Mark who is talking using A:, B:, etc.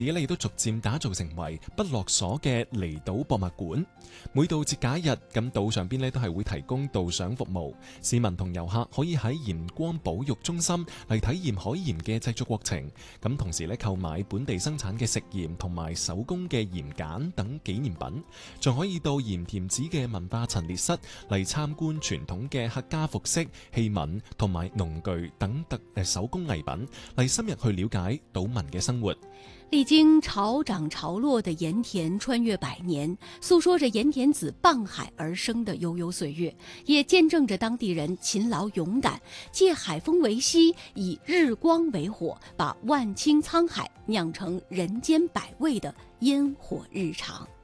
A: 亦都逐漸打造成為不落鎖嘅離島博物館。每到節假日，咁島上邊咧都係會提供導賞服務，市民同遊客可以喺鹽光保育中心嚟體驗海鹽嘅製作過程，咁同時咧購買本地生產嘅食鹽同埋手工嘅鹽鹼等紀念品，仲可以到鹽田梓嘅文化陳列室嚟參觀傳統嘅客家服飾、器皿同埋農具等手工藝品，嚟深入去了解島民嘅生活。
B: 歷經潮漲潮落的鹽田穿越百年，訴說着鹽田梓傍海而生的悠悠歲月，也見證着當地人勤勞勇敢，借海風為息，以日光為火，把萬頃滄海釀成人間百味的煙火日常。